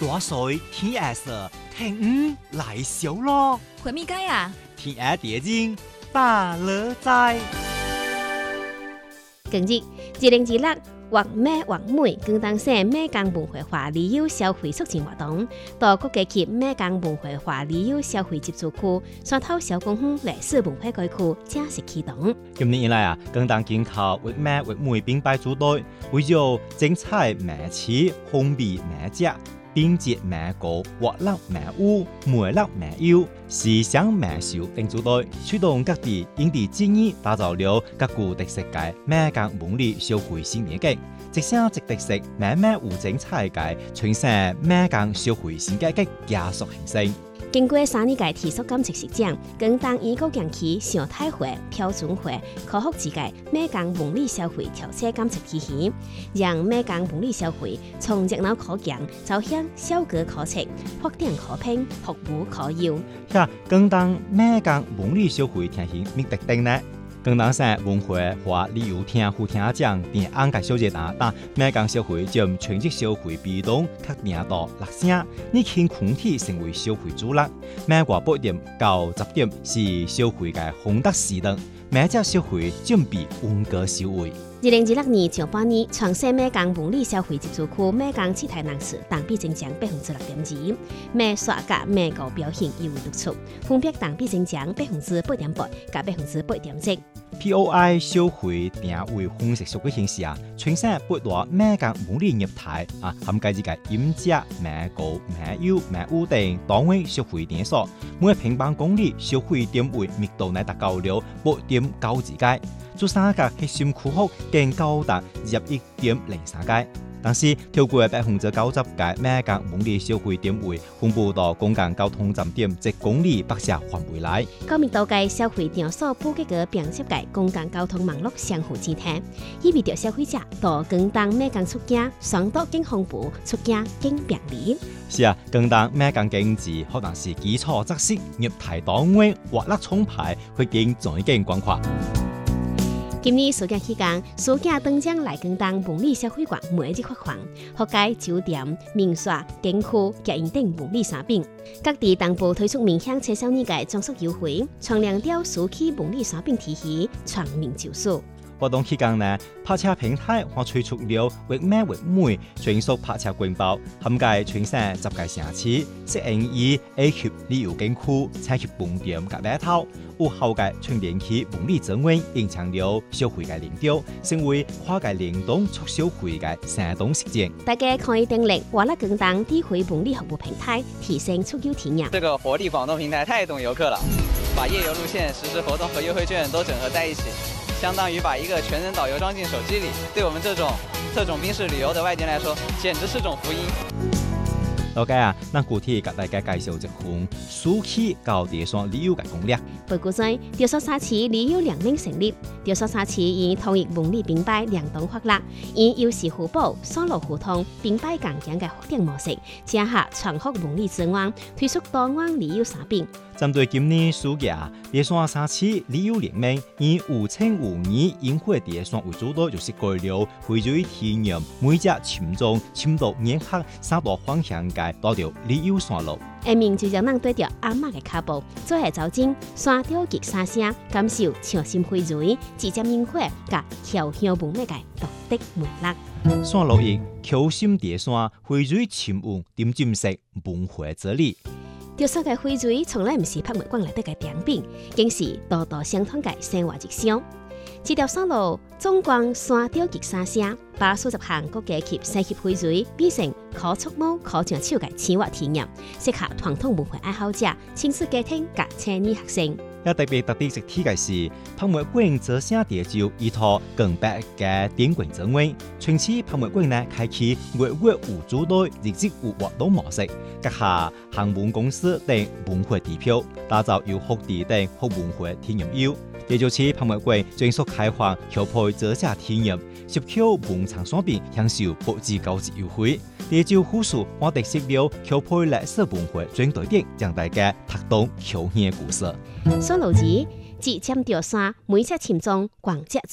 大水天下事，聽來小咯。 回咪街啊？ 天下地人大樂在。 近日2026或咩或妹更當省咩江文化華旅遊消費促進活動，到各級咩江文化華旅遊消費接觸區、山頭小公園歷史文化街區正式啟動。 今年以來啊，更當緊靠或咩或妹並排組隊，為咗精彩咩詞、風味咩隻、品質咩高、活力咩有、魅力咩有、時尚咩秀等組隊，驅動各地因地制宜打造了各具特色嘅咩江文旅消費新年景，即聲即特色咩有精彩嘅全省咩江消費新價格加速形成。 經過3年嘅體恤感測實踐，更當以各樣期常態化、標準化、科學之界咩江文旅消費調測監測體系，讓咩江文旅消費從熱鬧可敬走向效果可測、發展可評、服務可用。 更當咩江文旅消費聽起咩特定呢？更當省文化和旅遊廳副廳長電安介小姐但咩江消費將全職消費比重確定到6%，以輕群體成為消費主力。咩話8點到10點是消費嘅紅燈時段，咩隻消費準備溫哥消費。 2026年上半年，全省咩江文旅消費接觸區咩江七大人次同比增長6.2%，咩刷價咩高表現尤為突出，分別同比增長8.8%加8.7%。 POI 消費定位分析數據顯示啊，全省8大咩江文旅業態涵蓋嘅飲食、咩高、咩有、咩有等單位消費點數，每平方公里消費點位密度乃達到了8.9之界，做三個核心區域更高達21.03界。但是超過90%嘅咩江文旅消費點位分布到公共交通站點1公里北側範圍內。 高密度嘅消費場所布局個並接嘅公共交通網絡相互之體，意味着消費者到更當咩江出境雙到更豐富，出境更便利。 是啊，更當咩江經濟可能是基礎扎實、業態單位活力充沛，會更再更廣闊。 今年暑假期間，暑假登將來更當文旅消費館每日發放，學界酒店、民宿、景區、客運等文旅產品。各地當部推出面向青少年嘅裝束優惠，強調掉暑期文旅產品體系全面就緒。 活動期間呢，泊車平台還推出了或咩或妹專屬泊車quyền包，涵蓋全省10個城市，適應於 A 級旅遊景區、產業本店及碼頭。有後界全年期文旅資源延長了消費嘅領導，成為跨界聯動促消費嘅生動實踐。 大家可以訂閱活力更當智慧文旅服務平台，提升出遊體驗。 這個活力廣東平台太懂遊客了，把夜遊路線、實時活動和優惠券都整合在一起，相當於把一個全人導遊裝進手機裡，對我們這種特種兵式旅遊的外地來說，簡直是種福音。 老街啊，咱具體給大家介紹一項暑期到地山旅遊嘅攻略。 報告在潮汕沙市旅遊聯盟成立，潮汕沙市以統一文旅並排聯動發力，以優勢互補、雙路互通、並排共贏嘅發展模式，結合全國文旅資源，推出多元旅遊產品。 針對今年暑假，潮汕沙市旅遊聯盟以5/5/2優惠地山為主導，就是改了會聚體驗每隻群眾深度結合3大方向嘅多條旅遊線路。 下面就讓咱對着阿媽嘅腳步，做下走進山雕極沙聲，感受潮心會聚、直接煙火甲僑鄉文化嘅獨特魅力。 山路一橋心地山會聚深運點進式文化之旅。 潮汕嘅會聚從來唔是博物館內底嘅展品，更是道道相通嘅生活日常。這條山路縱觀山雕極沙聲，把數十項各級及細級會聚變成可觸摸、可上手嘅生活體驗，適合傳統文化愛好者、親子家庭及青年學生。 也特別實體嘅是，博物館這些地就依託更白嘅典館資源，從此博物館呢開啟月月有主題、日日有活動模式，結合航運公司等文化地標，打造有學地等學文化體驗遊。也就是博物館專屬開放橋配這些體驗，入口文創商品享受8至9折優惠。也就附屬我哋識了橋配歷史文化專對點，讓大家讀懂橋縣故事。 山路二，只尖條山每隻群眾逛街。